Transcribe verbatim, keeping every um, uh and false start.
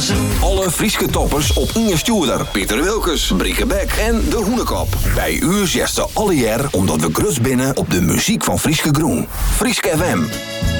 dansen. Alle Frieske toppers op Inge Stuurder, Pieter Wilkes, Brieke Beck en De Hoenekop. Bij u zesten alle jaar omdat we grutst binnen op de muziek van Frieske Groen. Frieske F M.